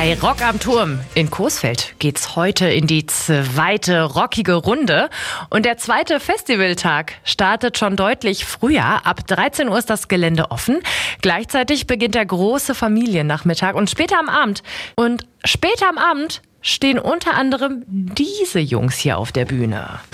Bei Rock am Turm in Coesfeld geht's heute in die zweite rockige Runde. Und der zweite Festivaltag startet schon deutlich früher. Ab 13 Uhr ist das Gelände offen. Gleichzeitig beginnt der große Familiennachmittag und später am Abend. Und später am Abend stehen unter anderem diese Jungs hier auf der Bühne.